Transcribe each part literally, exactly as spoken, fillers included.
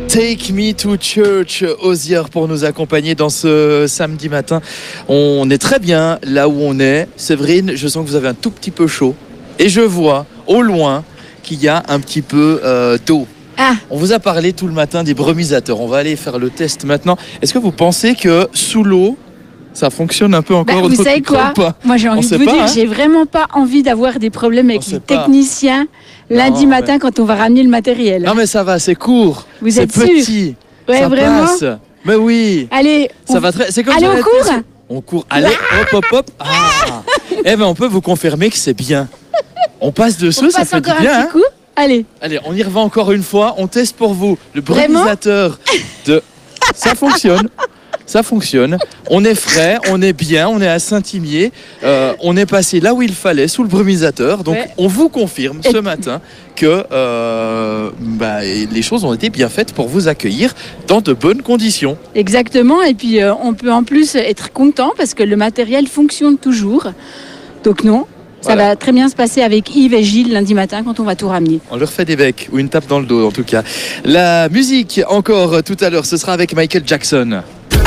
Take Me to Church, Hozier pour nous accompagner dans ce samedi matin. On est très bien là où on est. Séverine, je sens que vous avez un tout petit peu chaud. Et je vois au loin qu'il y a un petit peu euh, d'eau. Ah. On vous a parlé tout le matin des brumisateurs. On va aller faire le test maintenant. Est-ce que vous pensez que sous l'eau, ça fonctionne un peu encore? Bah, vous savez quoi? Moi j'ai envie de vous pas, dire, hein, j'ai vraiment pas envie d'avoir des problèmes avec les pas. techniciens lundi Non, matin mais... quand on va ramener le matériel. Non mais ça va, c'est court. Vous c'est êtes petit. sûr? Ouais, ça vraiment. passe. Mais oui. Allez, ça on... va très. C'est comme Allez, ça, on court. On court. Allez, hop, hop, hop. Ah. Eh ben, on peut vous confirmer que c'est bien. On passe dessous, on ça passe fait du encore bien. un petit Hein. coup. Allez. Allez, on y revient encore une fois. On teste pour vous le brumisateur de. Ça fonctionne. Ça fonctionne. On est frais, on est bien, on est à Saint-Imier. Euh, on est passé là où il fallait, sous le brumisateur. Donc, ouais. On vous confirme ce matin que euh, bah, les choses ont été bien faites pour vous accueillir dans de bonnes conditions. Exactement. Et puis, euh, on peut en plus être content parce que le matériel fonctionne toujours. Donc non, ça voilà. va très bien se passer avec Yves et Gilles lundi matin quand on va tout ramener. On leur fait des becs ou une tape dans le dos en tout cas. La musique encore tout à l'heure, ce sera avec Michael Jackson.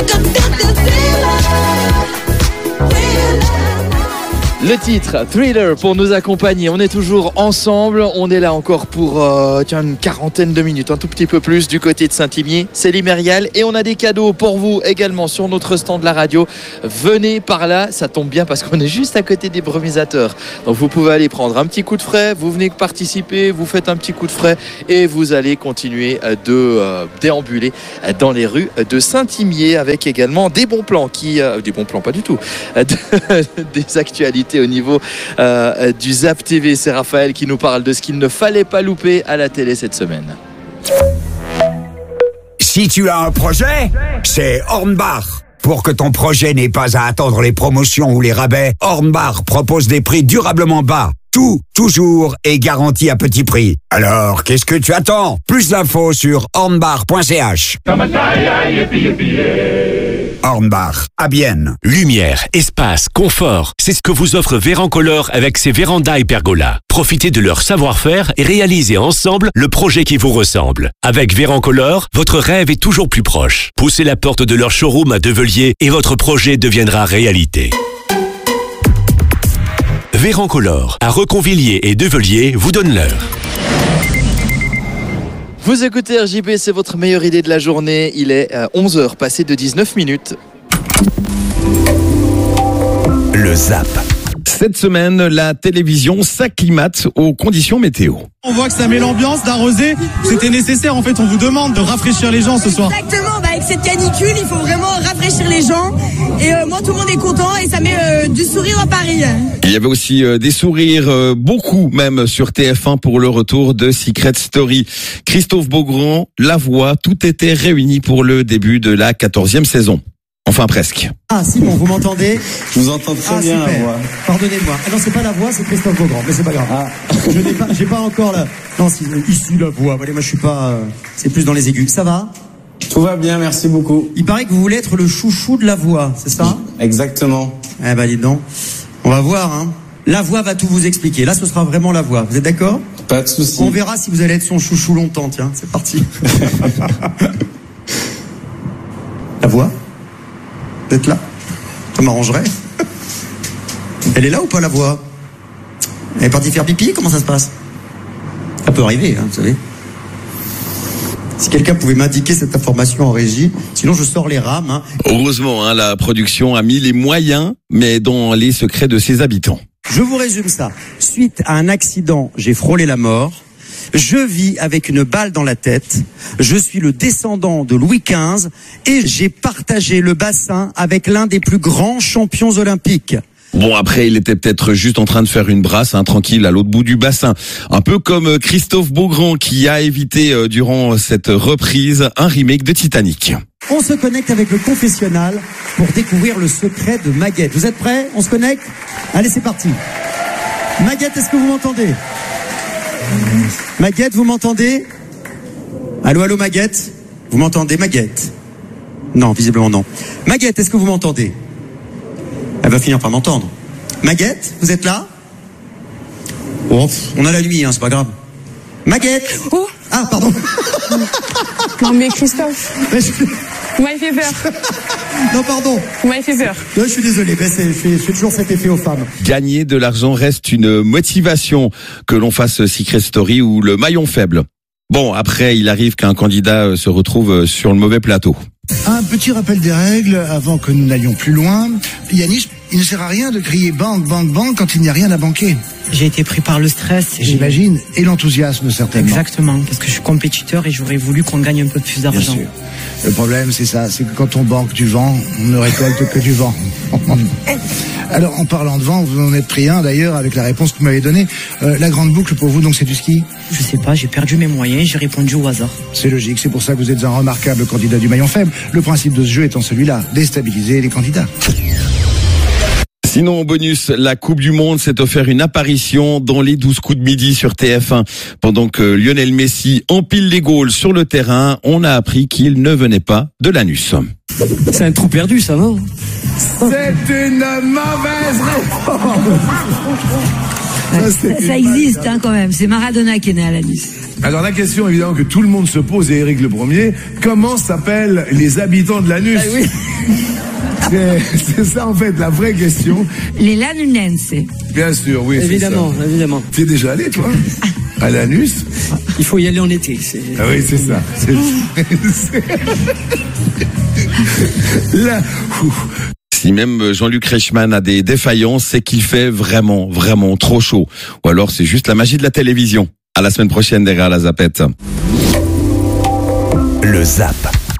Le titre, Thriller, pour nous accompagner. On est toujours ensemble. On est là encore pour euh, tiens, une quarantaine de minutes, un tout petit peu plus du côté de Saint-Imier. C'est l'Imérial. Et on a des cadeaux pour vous également sur notre stand de la radio. Venez par là. Ça tombe bien parce qu'on est juste à côté des brumisateurs. Donc vous pouvez aller prendre un petit coup de frais. Vous venez participer. Vous faites un petit coup de frais. Et vous allez continuer de euh, déambuler dans les rues de Saint-Imier avec également des bons plans qui... Euh, des bons plans, pas du tout. Euh, des actualités au niveau euh, du Zap T V. C'est Raphaël qui nous parle de ce qu'il ne fallait pas louper à la télé cette semaine. Si tu as un projet, c'est Hornbach. Pour que ton projet n'ait pas à attendre les promotions ou les rabais, Hornbach propose des prix durablement bas. Tout, toujours, est garanti à petit prix. Alors, qu'est-ce que tu attends? Plus d'infos sur hornbach point c h. Hornbach, à Bienne. Lumière, espace, confort, c'est ce que vous offre Vérancolor avec ses vérandas et pergolas. Profitez de leur savoir-faire et réalisez ensemble le projet qui vous ressemble. Avec Vérancolor, votre rêve est toujours plus proche. Poussez la porte de leur showroom à Develier et votre projet deviendra réalité. Vérancolor, à Reconvilliers et Develier, vous donne l'heure. Vous écoutez R J B, c'est votre meilleure idée de la journée. Il est onze heures, passé de dix-neuf minutes. Le Zap. Cette semaine, la télévision s'acclimate aux conditions météo. On voit que ça met l'ambiance d'arroser. C'était nécessaire, en fait, on vous demande de rafraîchir les gens ce soir. Exactement, bah avec cette canicule, il faut vraiment rafraîchir les gens. Et euh, moi, tout le monde est content et ça met euh, du sourire à Paris. Il y avait aussi euh, des sourires, euh, beaucoup même, sur T F un pour le retour de Secret Story. Christophe Beaugrand, La Voix, tout était réuni pour le début de la quatorzième saison. Enfin presque. Ah Simon, vous m'entendez? Je vous entends très ah, bien. Super. La voix. Pardonnez-moi. Ah non, c'est pas La Voix, c'est Christophe Beaugrand, mais c'est pas grave. Ah. Je n'ai pas, j'ai pas encore la. Non, si, ici La Voix. Allez, moi je suis pas. Euh, c'est plus dans les aigus. Ça va? Tout va bien, merci beaucoup. Il paraît que vous voulez être le chouchou de La Voix, c'est ça? Exactement. Eh ben, dites donc. On va voir, hein. La Voix va tout vous expliquer. Là, ce sera vraiment La Voix. Vous êtes d'accord? Pas de souci. On verra si vous allez être son chouchou longtemps. Tiens, c'est parti. La Voix? Vous êtes là? Ça m'arrangerait. Elle est là ou pas, La Voix? Elle est partie faire pipi? Comment ça se passe? Ça peut arriver, hein, vous savez. Si quelqu'un pouvait m'indiquer cette information en régie, sinon je sors les rames. Hein. Heureusement, hein, la production a mis les moyens, mais dans les secrets de ses habitants. Je vous résume ça. Suite à un accident, j'ai frôlé la mort. Je vis avec une balle dans la tête. Je suis le descendant de Louis quinze et j'ai partagé le bassin avec l'un des plus grands champions olympiques. Bon, après, il était peut-être juste en train de faire une brasse, hein, tranquille, à l'autre bout du bassin. Un peu comme Christophe Beaugrand qui a évité, euh, durant cette reprise, un remake de Titanic. On se connecte avec le confessionnal pour découvrir le secret de Maguette. Vous êtes prêts? On se connecte? Allez, c'est parti. Maguette, est-ce que vous m'entendez? Maguette, vous m'entendez? Allô, allô, Maguette? Vous m'entendez, Maguette? Non, visiblement non. Maguette, est-ce que vous m'entendez? Elle va finir par m'entendre. Maguette, vous êtes là? Oh, on a la nuit, hein, c'est pas grave. Maguette! Oh! Ah, pardon. Comment Oh, mais Christophe, vous m'avez fait peur. Non, pardon. Vous m'avez fait peur. Non, je suis désolé, mais c'est, je fais, je fais toujours cet effet aux femmes. Gagner de l'argent reste une motivation, que l'on fasse Secret Story ou le maillon faible. Bon, après, il arrive qu'un candidat se retrouve sur le mauvais plateau. Un petit rappel des règles avant que nous n'allions plus loin. Yanis, il ne sert à rien de crier banque, banque, banque quand il n'y a rien à banquer. J'ai été pris par le stress. J'imagine, et l'enthousiasme certainement. Exactement, parce que je suis compétiteur et j'aurais voulu qu'on gagne un peu plus d'argent. Bien sûr. Le problème, c'est ça, c'est que quand on banque du vent, on ne récolte que du vent. Alors, en parlant de vent, vous en êtes pris un d'ailleurs avec la réponse que vous m'avez donnée. Euh, la grande boucle pour vous, donc, c'est du ski ? Je sais pas, j'ai perdu mes moyens, j'ai répondu au hasard. C'est logique, c'est pour ça que vous êtes un remarquable candidat du maillon faible. Le principe de ce jeu étant celui-là, déstabiliser les candidats. Sinon, en bonus, la Coupe du Monde s'est offert une apparition dans les douze coups de midi sur T F un. Pendant que Lionel Messi empile les goals sur le terrain, on a appris qu'il ne venait pas de l'anus. C'est un trou perdu, ça va ? C'est une mauvaise réponse. Ça, ça existe hein, quand même, c'est Maradona qui est né à l'anus. Alors la question évidemment que tout le monde se pose, et Eric le premier, comment s'appellent les habitants de l'anus? Ah oui. C'est, c'est ça en fait la vraie question. Les lanunenses. Bien sûr, oui. Évidemment, c'est ça. évidemment. T'es déjà allé toi à l'anus? Il faut y aller en été. C'est... Ah oui, c'est ça. C'est... c'est... Là. Si même Jean-Luc Reichmann a des défaillances, c'est qu'il fait vraiment, vraiment trop chaud. Ou alors c'est juste la magie de la télévision. À la semaine prochaine derrière la Zapette. Le Zap.